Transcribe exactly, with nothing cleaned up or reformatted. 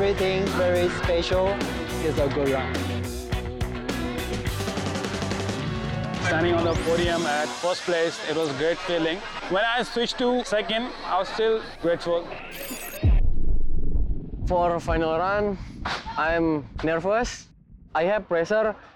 everything very special. It's a good run. Standing on the podium at first place, it was a great feeling. When I switched to second, I was still grateful. For final run, I'm nervous. I have pressure